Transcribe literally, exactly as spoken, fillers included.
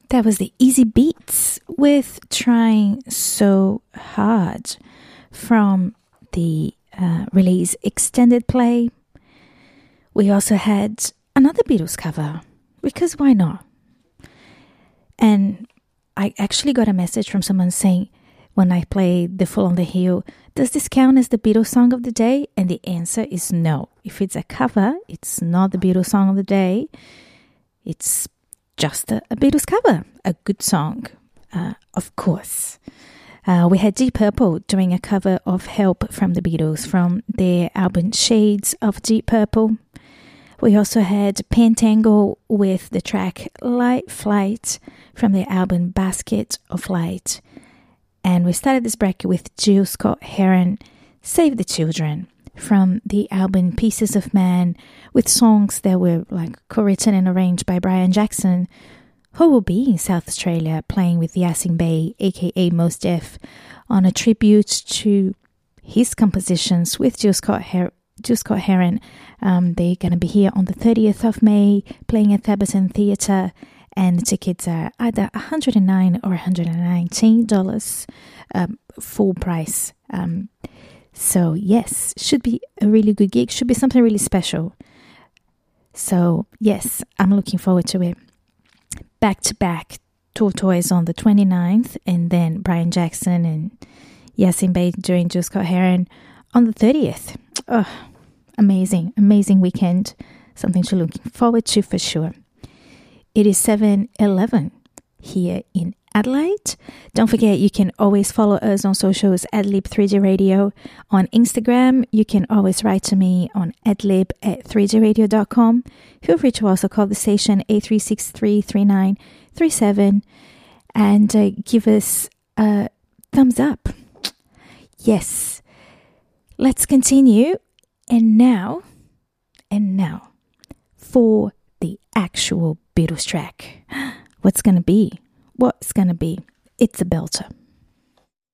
That was the Easy Beats with Trying So Hard from the uh, release Extended Play. We also had another Beatles cover, because why not? And I actually got a message from someone saying, when I played The Fool on the Hill, does this count as the Beatles song of the day? And the answer is no. If it's a cover, it's not the Beatles song of the day. It's just a, a Beatles cover, a good song, uh, of course. Uh, we had Deep Purple doing a cover of Help from the Beatles from their album Shades of Deep Purple. We also had Pentangle with the track Light Flight from their album Basket of Light. And we started this bracket with Jill Scott-Heron, Save the Children, from the album Pieces of Man, with songs that were like co-written and arranged by Brian Jackson, who will be in South Australia playing with Yasin Bey, aka Mos Def, on a tribute to his compositions with Jill Scott-Heron. Jill Scott-Heron. Um, they're going to be here on the thirtieth of May, playing at Theberton Theatre. And the tickets are either one hundred nine dollars or one hundred nineteen dollars, um, full price. Um, so, yes, should be a really good gig. Should be something really special. So, yes, I'm looking forward to it. Back-to-back Tortoise on the twenty-ninth, and then Brian Jackson and Yasin Bey doing Jill Scott-Heron on the thirtieth. Oh, amazing, amazing weekend. Something to look forward to for sure. It is seven eleven here in Adelaide. Don't forget, you can always follow us on socials, Adlib three G Radio. On Instagram, you can always write to me on adlib at three g radio dot com. Feel free to also call the station eight three six three three nine three seven and uh, give us a thumbs up. Yes. Let's continue. And now, and now, for the actual Beatles track. What's going to be? What's going to be? It's a belter.